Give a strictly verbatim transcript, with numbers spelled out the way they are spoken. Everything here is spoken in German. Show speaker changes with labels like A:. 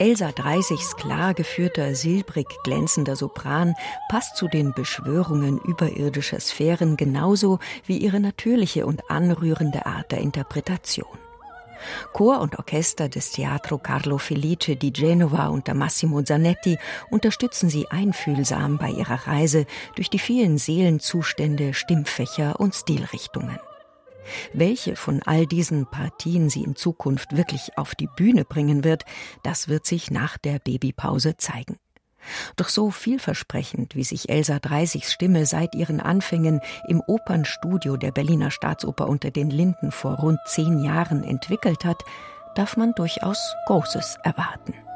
A: Elsa Dreissigs klar geführter, silbrig glänzender Sopran passt zu den Beschwörungen überirdischer Sphären genauso wie ihre natürliche und anrührende Art der Interpretation. Chor und Orchester des Teatro Carlo Felice di Genova unter Massimo Zanetti unterstützen sie einfühlsam bei ihrer Reise durch die vielen Seelenzustände, Stimmfächer und Stilrichtungen. Welche von all diesen Partien sie in Zukunft wirklich auf die Bühne bringen wird, das wird sich nach der Babypause zeigen. Doch so vielversprechend, wie sich Elsa Dreissigs Stimme seit ihren Anfängen im Opernstudio der Berliner Staatsoper unter den Linden vor rund zehn Jahren entwickelt hat, darf man durchaus Großes erwarten.